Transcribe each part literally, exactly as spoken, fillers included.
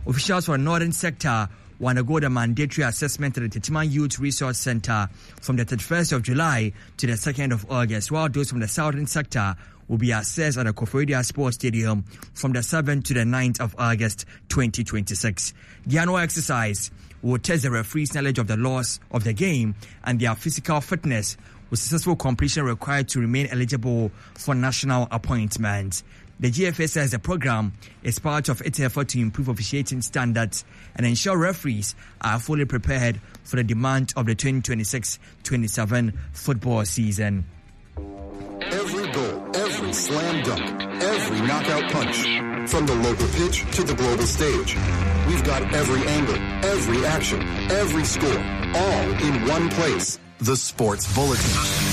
Officials for the Northern Sector will undergo the mandatory assessment at the Tetima Youth Resource Center from the thirty-first of July to the second of August, while those from the Southern Sector will be assessed at the Koforidua Sports Stadium from the seventh to the ninth of August twenty twenty-six. The annual exercise will test the referees' knowledge of the laws of the game and their physical fitness, with successful completion required to remain eligible for national appointment. The G F A says the program is part of its effort to improve officiating standards and ensure referees are fully prepared for the demand of the twenty twenty-six twenty-seven football season. Every goal, every slam dunk, every knockout punch, from the local pitch to the global stage. We've got every angle, every action, every score, all in one place. The Sports Bulletin.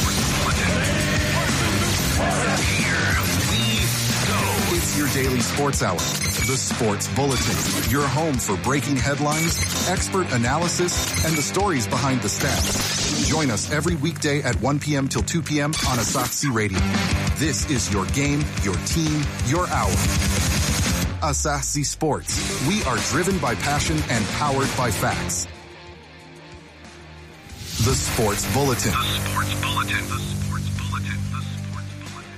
It's your daily sports hour. The Sports Bulletin. Your home for breaking headlines, expert analysis, and the stories behind the stats. Join us every weekday at one p.m. till two p.m. on Asaxi Radio. This is your game, your team, your hour. Asaxi Sports. We are driven by passion and powered by facts. The Sports Bulletin. The Sports Bulletin. The Sports Bulletin. The Sports Bulletin.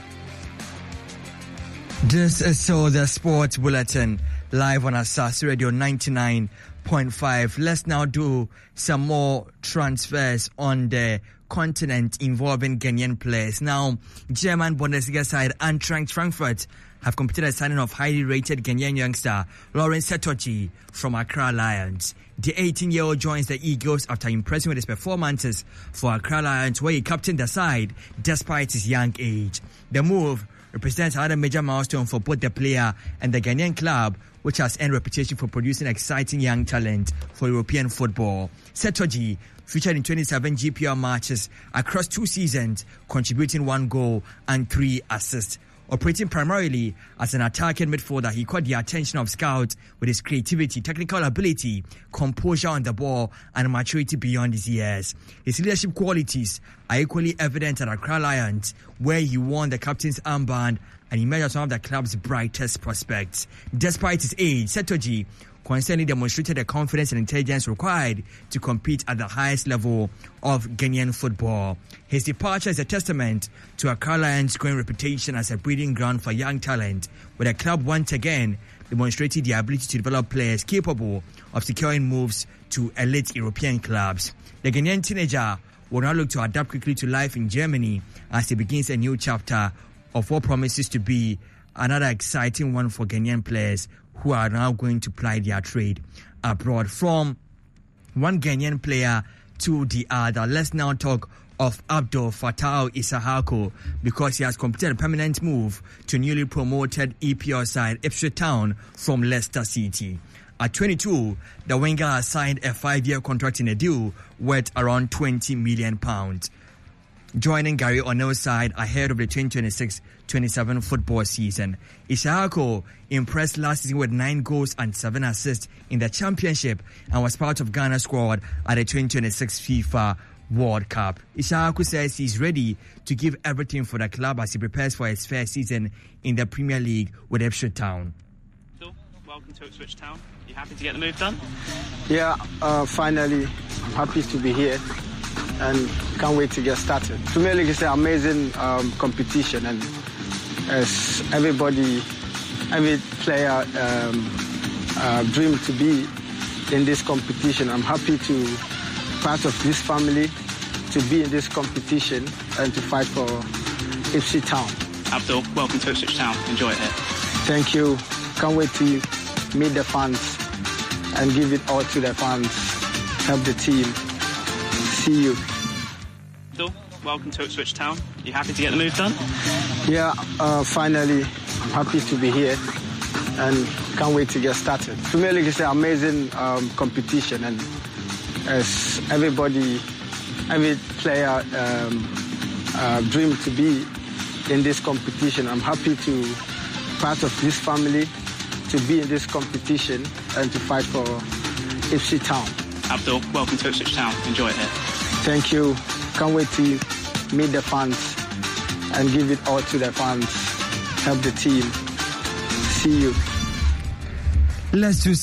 This is so the Sports Bulletin, live on Asaxi Radio ninety-nine point five. Let's now do some more transfers on the continent involving Ghanaian players. Now, German Bundesliga side Eintracht Frankfurt have completed a signing of highly rated Ghanaian youngster Lawrence Setoji from Accra Lions. The eighteen-year-old joins the Eagles after impressing with his performances for Accra Lions, where he captained the side despite his young age. The move represents another major milestone for both the player and the Ghanaian club, which has earned reputation for producing exciting young talent for European football. Setoji featured in twenty-seven G P L matches across two seasons, contributing one goal and three assists. Operating primarily as an attacking midfielder, he caught the attention of scouts with his creativity, technical ability, composure on the ball, and maturity beyond his years. His leadership qualities are equally evident at Accra Lions, where he won the captain's armband and emerged as one of the club's brightest prospects. Despite his age, Setoji constantly demonstrated the confidence and intelligence required to compete at the highest level of Ghanaian football. His departure is a testament to Accra Lions' growing reputation as a breeding ground for young talent, where the club once again demonstrated the ability to develop players capable of securing moves to elite European clubs. The Ghanaian teenager will now look to adapt quickly to life in Germany as he begins a new chapter of what promises to be another exciting one for Ghanaian players who are now going to ply their trade abroad. From one Ghanaian player to the other, let's now talk of Abdul Fattah Isahako, because he has completed a permanent move to newly promoted E P L side Ipswich Town from Leicester City. At twenty-two, the winger has signed a five-year contract in a deal worth around twenty million pounds. Joining Gary O'Neill's side ahead of the twenty twenty-six twenty-seven football season. Isahako impressed last season with nine goals and seven assists in the championship and was part of Ghana's squad at the twenty twenty-six FIFA World Cup. Isahako says he's ready to give everything for the club as he prepares for his first season in the Premier League with Ipswich Town. So, welcome to Ipswich Town. You happy to get the move done? Yeah, uh, finally, I'm happy to be here and can't wait to get started. Premier League is an amazing um, competition, and as everybody, every player um, uh, dream to be in this competition, I'm happy to be part of this family, to be in this competition and to fight for Ipswich Town. Abdul, welcome to Ipswich Town. Enjoy it here. Thank you. Can't wait to meet the fans and give it all to the fans, help the team. See you. Abdul, welcome to Ipswich Town. You happy to get the move done? Yeah, uh, finally, I'm happy to be here and can't wait to get started. Premier League is an amazing um, competition, and as everybody, every player um, uh, dream to be in this competition, I'm happy to be part of this family, to be in this competition and to fight for Ipswich Town. Abdul, welcome to Ipswich Town. Enjoy it here. Thank you. Can't wait to meet the fans and give it all to the fans, help the team. See you. Let's do